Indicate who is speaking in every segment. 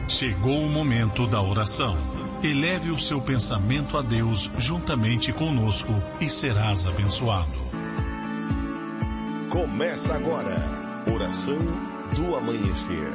Speaker 1: Chegou o momento da oração. Eleve o seu pensamento a Deus juntamente conosco e serás abençoado.
Speaker 2: Começa agora, Oração do Amanhecer.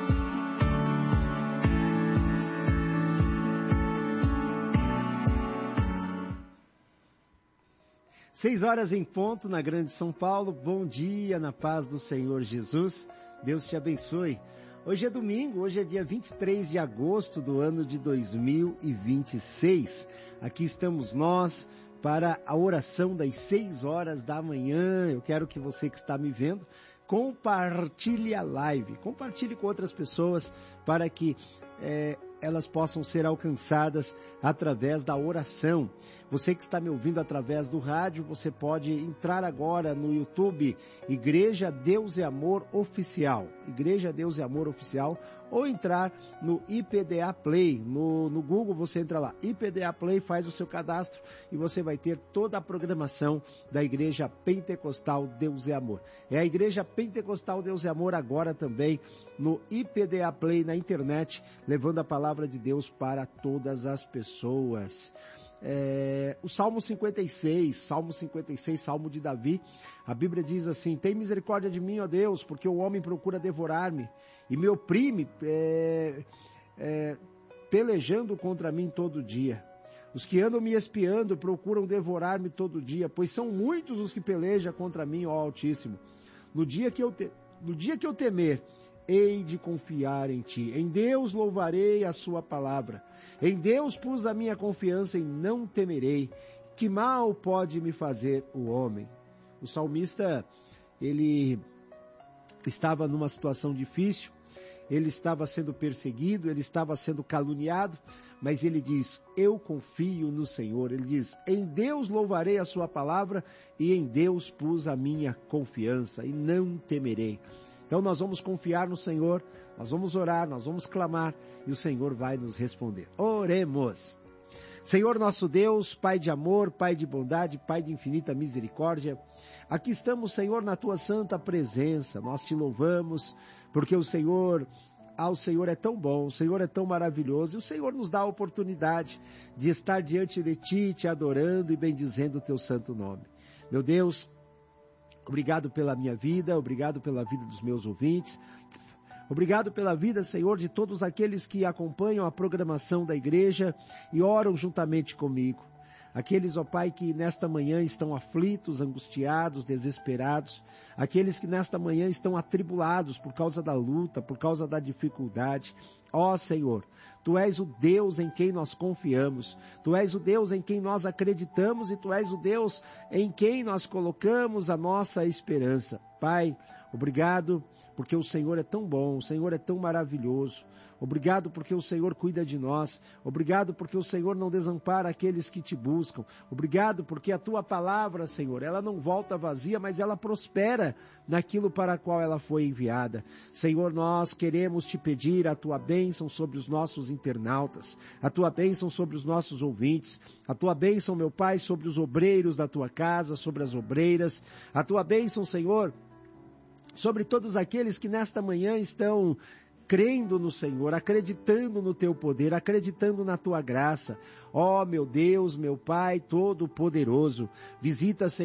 Speaker 3: Seis horas em ponto na Grande São Paulo. Bom dia, na paz do Senhor Jesus. Deus te abençoe. Hoje é domingo, hoje é dia 23 de agosto do ano de 2026. Aqui estamos nós para a oração das 6 horas da manhã. Eu quero que você que está me vendo, compartilhe a live, compartilhe com outras pessoas para que elas possam ser alcançadas através da oração. Você que está me ouvindo através do rádio, você pode entrar agora no YouTube, Igreja Deus e Amor Oficial, Igreja Deus e Amor Oficial, ou entrar no IPDA Play, no Google você entra lá, IPDA Play, faz o seu cadastro e você vai ter toda a programação da Igreja Pentecostal Deus e Amor. É a Igreja Pentecostal Deus e Amor agora também no IPDA Play na internet, levando a palavra de Deus para todas as pessoas. O Salmo 56, Salmo de Davi, a Bíblia diz assim: tem misericórdia de mim, ó Deus, porque o homem procura devorar-me e me oprime, pelejando contra mim todo dia. Os que andam me espiando procuram devorar-me todo dia, pois são muitos os que pelejam contra mim, ó Altíssimo. No dia que eu temer, hei de confiar em ti. Em Deus louvarei a sua palavra. Em Deus pus a minha confiança e não temerei. Que mal pode me fazer o homem? O salmista, ele estava numa situação difícil, ele estava sendo perseguido, ele estava sendo caluniado, mas ele diz: eu confio no Senhor. Ele diz: em Deus louvarei a sua palavra e em Deus pus a minha confiança e não temerei. Então nós vamos confiar no Senhor, nós vamos orar, nós vamos clamar e o Senhor vai nos responder. Oremos. Senhor nosso Deus, Pai de amor, Pai de bondade, Pai de infinita misericórdia, aqui estamos, Senhor, na Tua santa presença. Nós te louvamos porque o Senhor é tão bom, o Senhor é tão maravilhoso e o Senhor nos dá a oportunidade de estar diante de Ti, Te adorando e bendizendo o Teu santo nome. Meu Deus, obrigado pela minha vida, obrigado pela vida dos meus ouvintes, obrigado pela vida, Senhor, de todos aqueles que acompanham a programação da igreja e oram juntamente comigo. Aqueles, ó Pai, que nesta manhã estão aflitos, angustiados, desesperados. Aqueles que nesta manhã estão atribulados por causa da luta, por causa da dificuldade. Ó Senhor, Tu és o Deus em quem nós confiamos. Tu és o Deus em quem nós acreditamos e Tu és o Deus em quem nós colocamos a nossa esperança. Pai, obrigado porque o Senhor é tão bom, o Senhor é tão maravilhoso. Obrigado porque o Senhor cuida de nós. Obrigado porque o Senhor não desampara aqueles que Te buscam. Obrigado porque a Tua palavra, Senhor, ela não volta vazia, mas ela prospera naquilo para a qual ela foi enviada. Senhor, nós queremos Te pedir a Tua bênção sobre os nossos internautas, a Tua bênção sobre os nossos ouvintes, a Tua bênção, meu Pai, sobre os obreiros da Tua casa, sobre as obreiras, a Tua bênção, Senhor, sobre todos aqueles que nesta manhã estão crendo no Senhor, acreditando no Teu poder, acreditando na Tua graça. Ó meu Deus, meu Pai Todo-Poderoso, visita, Senhor,